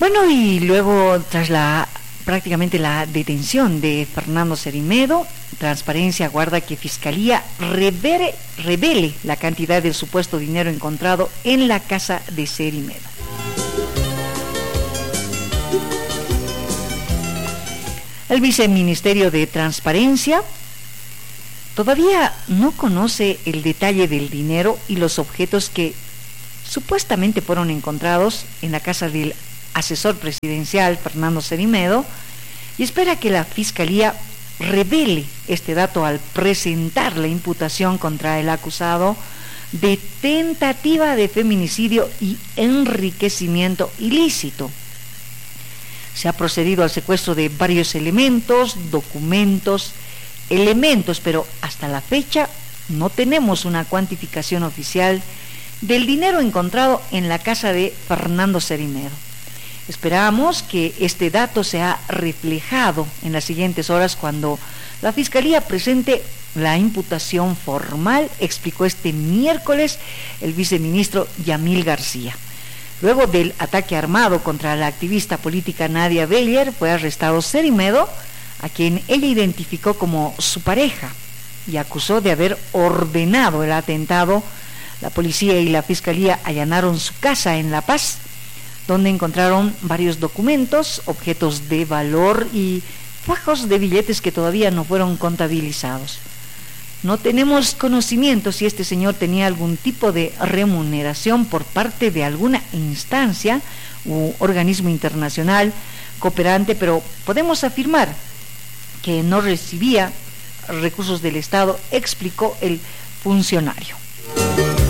Bueno, y luego tras prácticamente la detención de Fernando Cerimedo, Transparencia aguarda que Fiscalía revele la cantidad del supuesto dinero encontrado en la casa de Cerimedo. El Viceministerio de Transparencia todavía no conoce el detalle del dinero y los objetos que supuestamente fueron encontrados en la casa del asesor presidencial Fernando Cerimedo y espera que la Fiscalía revele este dato al presentar la imputación contra el acusado de tentativa de feminicidio y enriquecimiento ilícito. Se ha procedido al secuestro de varios documentos, pero hasta la fecha no tenemos una cuantificación oficial del dinero encontrado en la casa de Fernando Cerimedo. Esperamos que este dato sea reflejado en las siguientes horas cuando la Fiscalía presente la imputación formal, explicó este miércoles el viceministro Yamil García. Luego del ataque armado contra la activista política Nadia Beller, fue arrestado Cerimedo, a quien ella identificó como su pareja y acusó de haber ordenado el atentado. La policía y la Fiscalía allanaron su casa en La Paz, donde encontraron varios documentos, objetos de valor y fajos de billetes que todavía no fueron contabilizados. No tenemos conocimiento si este señor tenía algún tipo de remuneración por parte de alguna instancia u organismo internacional cooperante, pero podemos afirmar que no recibía recursos del Estado, explicó el funcionario.